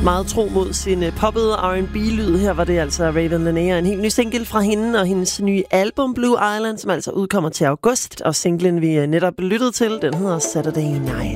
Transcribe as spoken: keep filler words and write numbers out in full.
Meget tro mod sin uh, poppede R and B-lyd. Her var det altså Raven Lanier. En helt ny single fra hende og hendes nye album Blue Island, som altså udkommer til august. Og singlen, vi netop lyttede til, den hedder Saturday Night.